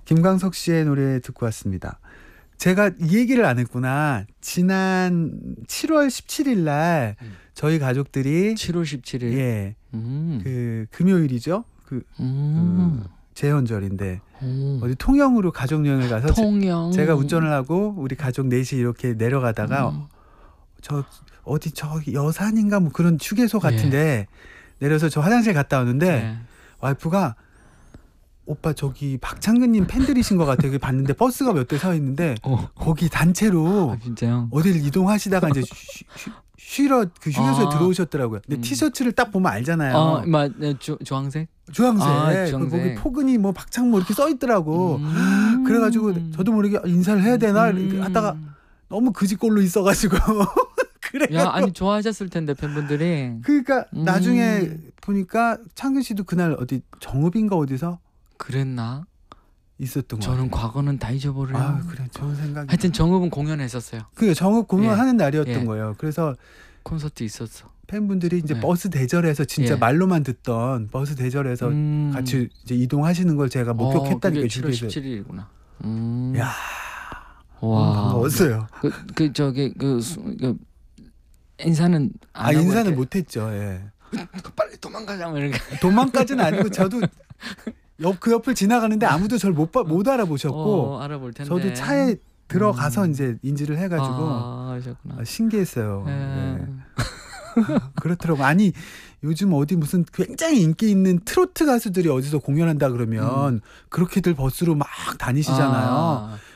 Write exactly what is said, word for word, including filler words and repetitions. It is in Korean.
김광석 씨의 노래 듣고 왔습니다. 제가 이 얘기를 안 했구나. 지난 칠월 십칠일 날 음. 저희 가족들이 칠월 십칠일. 예, 음. 그 금요일이죠. 그, 음. 그 제헌절인데 오. 어디 통영으로 가족 여행을 가서 통영. 제, 제가 운전을 하고 우리 가족 넷이 이렇게 내려가다가 음. 저 어디 저 여산인가 뭐 그런 휴게소 같은데 내려서 저 화장실 갔다 왔는데 네. 와이프가 오빠 저기 박창근님 팬들이신 것 같아요. 여기 봤는데 버스가 몇 대 서 있는데 어. 거기 단체로 아, 진짜요? 어디를 이동하시다가 이제 쉬, 쉬, 쉬러 그 휴게소에 아. 들어오셨더라고요. 근데 음. 티셔츠를 딱 보면 알잖아요. 어, 맞, 네, 주, 주황색? 주황색. 아, 그 주황색. 거기 포근이 뭐 박창모 이렇게 써 있더라고. 음. 그래가지고 저도 모르게 인사를 해야 되나 이렇게 하다가 너무 그지꼴로 있어가지고 그래. 야, 아니 좋아하셨을 텐데 팬분들이. 그러니까 음. 나중에 보니까 창근 씨도 그날 어디 정읍인가 어디서 그랬나? 있었던 거 저는 같아요. 과거는 다 잊어버려요. 아 그래 좋은 생각이. 하여튼 정읍은 공연했었어요. 그 정읍 공연하는 예. 날이었던 예. 거예요. 그래서 콘서트 있었어. 팬분들이 이제 예. 버스 대절에서 진짜 예. 말로만 듣던 버스 대절에서 음. 같이 이제 이동하시는 걸 제가 목격했다니까 어, 칠월 주변에서. 십칠일이구나. 음. 야, 와. 반가웠어요. 그, 그 저기 그, 수- 그 인사는 안 아 하고 인사는 이렇게 못했죠. 예. 빨리 도망가자 뭐 이렇게. 도망까지는 아니고 저도 옆 그 옆을 지나가는데 아무도 저를 못 못 알아보셨고 어, 알아볼 텐데. 저도 차에 들어가서 음. 이제 인지를 해가지고 아, 하셨구나. 아, 신기했어요. 예. 네. 그렇더라고. 아니 요즘 어디 무슨 굉장히 인기 있는 트로트 가수들이 어디서 공연한다 그러면 음. 그렇게들 버스로 막 다니시잖아요. 아,